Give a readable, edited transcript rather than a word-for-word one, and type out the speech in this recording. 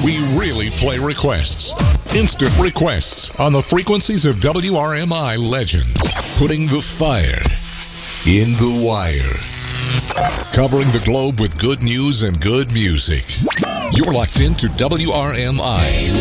We really play requests. Instant requests on the frequencies of WRMI Legends. Putting the fire in the wire. Covering the globe with good news and good music. You're locked into WRMI